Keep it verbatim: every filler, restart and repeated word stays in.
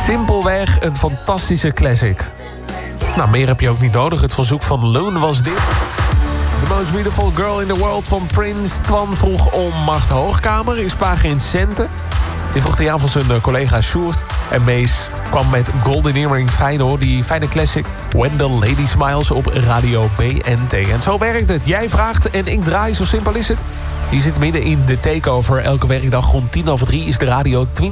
Simpelweg een fantastische classic. Nou, meer heb je ook niet nodig. Het verzoek van Loon was dit. The Most Beautiful Girl in the World van Prince. Twan vroeg om Macht Hoogkamer. Is Pagen in Centen. Die vroeg hij aan van zijn collega Sjoerd. En Mees kwam met Golden Earring Feyenoord. Die fijne classic When the Lady Smiles op Radio B N T. En zo werkt het. Jij vraagt en ik draai, zo simpel is het. Je zit midden in de takeover. Elke werkdag rond tien over drie is de radio twintig